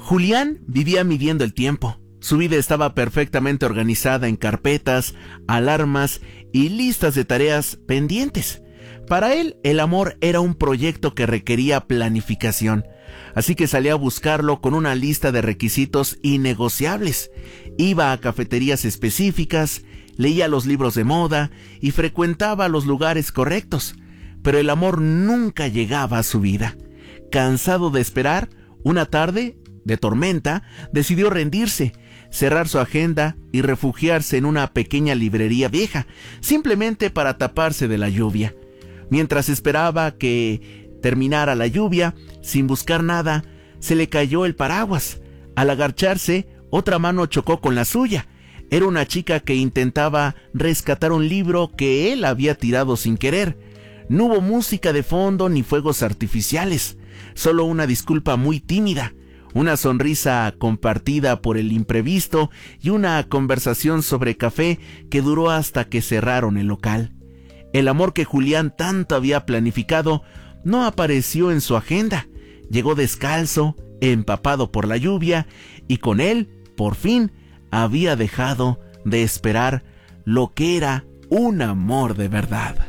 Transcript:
Julián vivía midiendo el tiempo. Su vida estaba perfectamente organizada en carpetas, alarmas y listas de tareas pendientes. Para él, el amor era un proyecto que requería planificación, así que salía a buscarlo con una lista de requisitos innegociables. Iba a cafeterías específicas, leía los libros de moda y frecuentaba los lugares correctos, pero el amor nunca llegaba a su vida. Cansado de esperar, una tarde de tormenta, decidió rendirse, cerrar su agenda y refugiarse en una pequeña librería vieja, simplemente para taparse de la lluvia. Mientras esperaba que terminara la lluvia, sin buscar nada, se le cayó el paraguas. Al agacharse, otra mano chocó con la suya. Era una chica que intentaba rescatar un libro que él había tirado sin querer. No hubo música de fondo ni fuegos artificiales, solo una disculpa muy tímida, una sonrisa compartida por el imprevisto y una conversación sobre café que duró hasta que cerraron el local. El amor que Julián tanto había planificado no apareció en su agenda. Llegó descalzo, empapado por la lluvia, y con él, por fin, había dejado de esperar lo que era un amor de verdad.